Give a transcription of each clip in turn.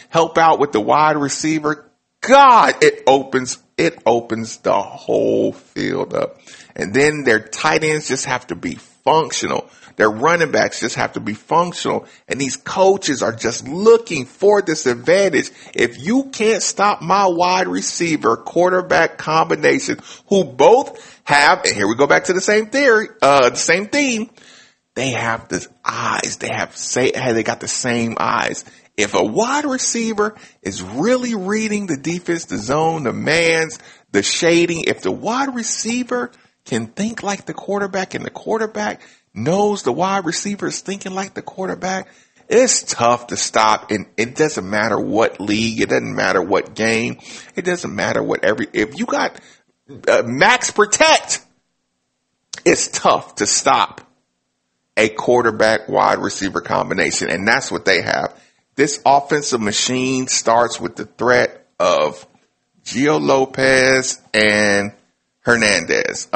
help out with the wide receiver, God, it opens the whole field up. And then their tight ends just have to be functional. Their running backs just have to be functional. And these coaches are just looking for this advantage. If you can't stop my wide receiver quarterback combination, who both have, and here we go back to the same theory, the same theme, they have the eyes. They got the same eyes. If a wide receiver is really reading the defense, the zone, the mans, the shading, if the wide receiver can think like the quarterback and the quarterback knows the wide receiver is thinking like the quarterback, it's tough to stop. And it doesn't matter what league. It doesn't matter what game. It doesn't matter if you got max protect, it's tough to stop a quarterback wide receiver combination. And that's what they have. This offensive machine starts with the threat of Gio Lopez and Hernandez.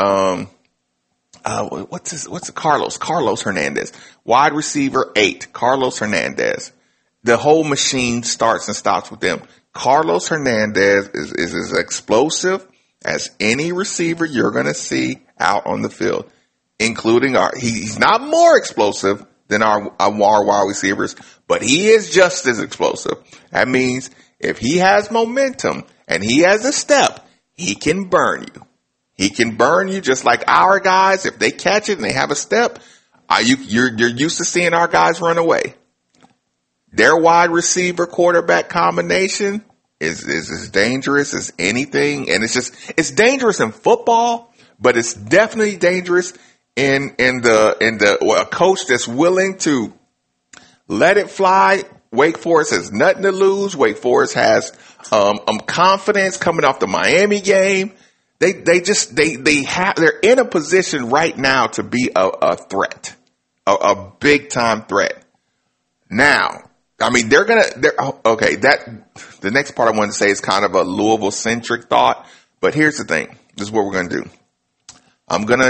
Carlos Hernandez, wide receiver 8, Carlos Hernandez. The whole machine starts and stops with them. Carlos Hernandez is as explosive as any receiver you're going to see out on the field, including he's not more explosive than our wide receivers, but he is just as explosive. That means if he has momentum and he has a step, he can burn you. He can burn you just like our guys. If they catch it and they have a step, you're used to seeing our guys run away. Their wide receiver quarterback combination is as dangerous as anything. And it's dangerous in football, but it's definitely dangerous in a coach that's willing to let it fly. Wake Forest has nothing to lose. Wake Forest has confidence coming off the Miami game. They're in a position right now to be a threat, a big time threat. Now, I mean, the next part I wanted to say is kind of a Louisville centric thought, but here's the thing. This is what we're going to do. I'm going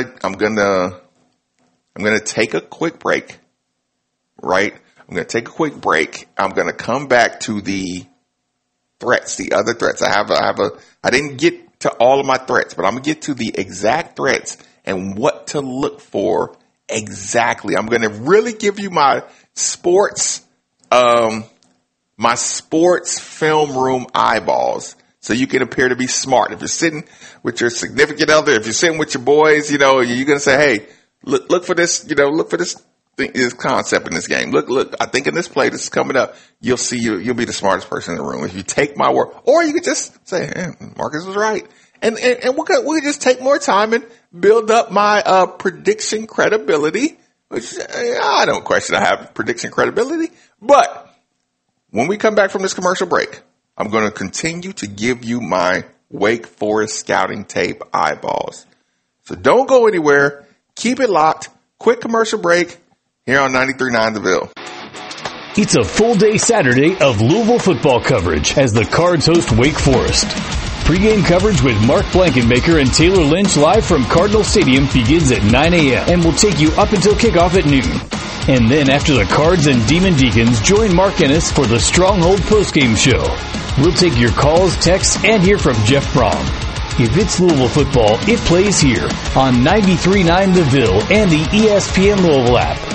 to take a quick break, right? I'm going to take a quick break. I'm going to come back to the threats, the other threats. I didn't get to all of my threats, but I'm going to get to the exact threats and what to look for exactly. I'm going to really give you my sports film room eyeballs so you can appear to be smart. If you're sitting with your significant other, if you're sitting with your boys, you're going to say, hey, look for this, look for this concept in this game. Look, I think in this play this is coming up, you'll see you'll be the smartest person in the room if you take my word. Or you could just say, Marcus was right. And we could just take more time and build up my prediction credibility, which I don't question I have prediction credibility. But when we come back from this commercial break, I'm going to continue to give you my Wake Forest scouting tape eyeballs. So don't go anywhere. Keep it locked. Quick commercial break here on 93.9 The Ville. It's a full day Saturday of Louisville football coverage as the Cards host Wake Forest. Pre-game coverage with Mark Blankenmaker and Taylor Lynch live from Cardinal Stadium begins at 9 a.m. and will take you up until kickoff at noon. And then after the Cards and Demon Deacons, join Mark Ennis for the Stronghold postgame show. We'll take your calls, texts, and hear from Jeff Brom. If it's Louisville football, it plays here on 93.9 The Ville and the ESPN Louisville app.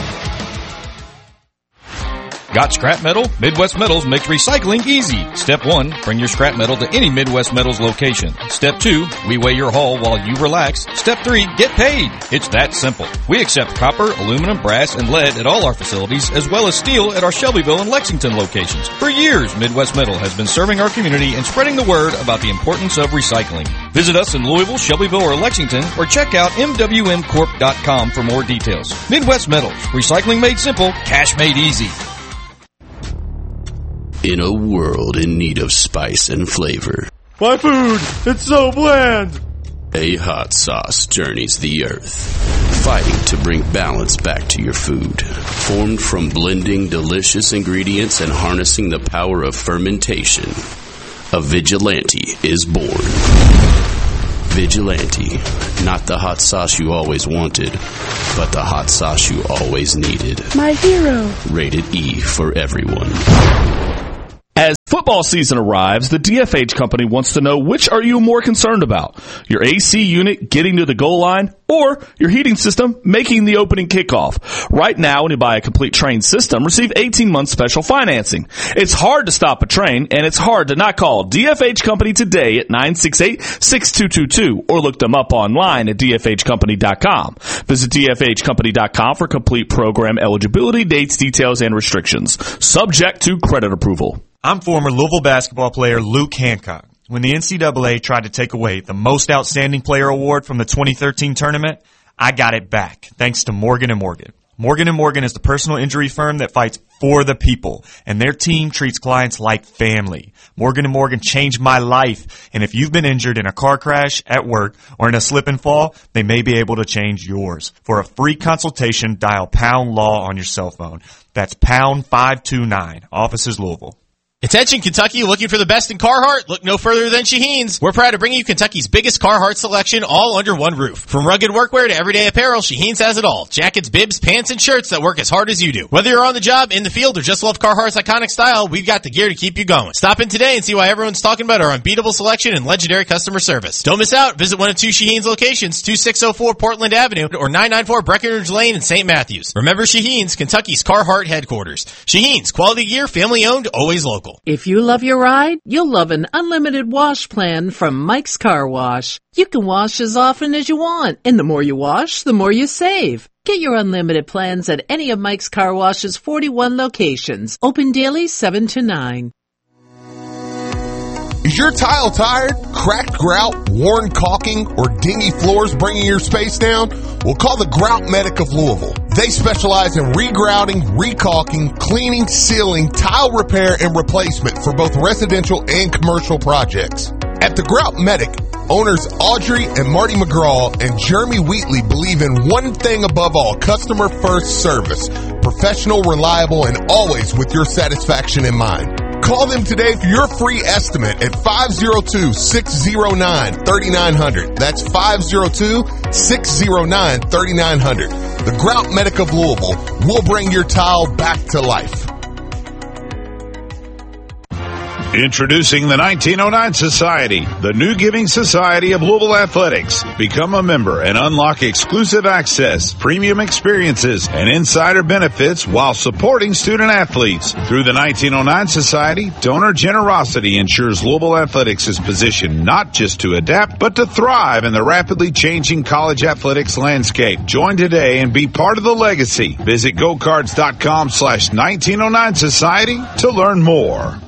Got scrap metal? Midwest Metals makes recycling easy. Step 1, bring your scrap metal to any Midwest Metals location. Step 2, we weigh your haul while you relax. Step 3, get paid. It's that simple. We accept copper, aluminum, brass, and lead at all our facilities, as well as steel at our Shelbyville and Lexington locations. For years, Midwest Metal has been serving our community and spreading the word about the importance of recycling. Visit us in Louisville, Shelbyville, or Lexington, or check out mwmcorp.com for more details. Midwest Metals. Recycling made simple, cash made easy. In a world in need of spice and flavor, my food, it's so bland. A hot sauce journeys the earth, fighting to bring balance back to your food. Formed from blending delicious ingredients and harnessing the power of fermentation, a Vigilante is born. Vigilante, not the hot sauce you always wanted, but the hot sauce you always needed. My hero. Rated E for everyone. As football season arrives, the DFH company wants to know, which are you more concerned about? Your AC unit getting to the goal line or your heating system making the opening kickoff? Right now, when you buy a complete Trane system, receive 18-month special financing. It's hard to stop a Trane, and it's hard to not call DFH Company today at 968-6222 or look them up online at dfhcompany.com. Visit dfhcompany.com for complete program eligibility, dates, details, and restrictions. Subject to credit approval. I'm former Louisville basketball player Luke Hancock. When the NCAA tried to take away the Most Outstanding Player Award from the 2013 tournament, I got it back, thanks to Morgan & Morgan. Morgan & Morgan is the personal injury firm that fights for the people, and their team treats clients like family. Morgan & Morgan changed my life, and if you've been injured in a car crash, at work, or in a slip and fall, they may be able to change yours. For a free consultation, dial #LAW on your cell phone. That's #529, offices Louisville. Attention Kentucky, looking for the best in Carhartt? Look no further than Shaheen's. We're proud to bring you Kentucky's biggest Carhartt selection all under one roof. From rugged workwear to everyday apparel, Shaheen's has it all. Jackets, bibs, pants, and shirts that work as hard as you do. Whether you're on the job, in the field, or just love Carhartt's iconic style, we've got the gear to keep you going. Stop in today and see why everyone's talking about our unbeatable selection and legendary customer service. Don't miss out. Visit one of two Shaheen's locations, 2604 Portland Avenue or 994 Breckenridge Lane in St. Matthews. Remember Shaheen's, Kentucky's Carhartt headquarters. Shaheen's, quality gear, family owned, always local. If you love your ride, you'll love an unlimited wash plan from Mike's Car Wash. You can wash as often as you want, and the more you wash, the more you save. Get your unlimited plans at any of Mike's Car Wash's 41 locations. Open daily 7 to 9. Is your tile tired, cracked grout, worn caulking, or dingy floors bringing your space down? Well, call the Grout Medic of Louisville. They specialize in regrouting, recaulking, cleaning, sealing, tile repair, and replacement for both residential and commercial projects. At the Grout Medic, owners Audrey and Marty McGraw and Jeremy Wheatley believe in one thing above all: customer first service. Professional, reliable, and always with your satisfaction in mind. Call them today for your free estimate at 502-609-3900. That's 502-609-3900. The Grout Medic of Louisville will bring your tile back to life. Introducing the 1909 Society, the new giving society of Louisville Athletics. Become a member and unlock exclusive access, premium experiences, and insider benefits while supporting student athletes. Through the 1909 Society, donor generosity ensures Louisville Athletics is positioned not just to adapt, but to thrive in the rapidly changing college athletics landscape. Join today and be part of the legacy. Visit GoCards.com/1909 Society to learn more.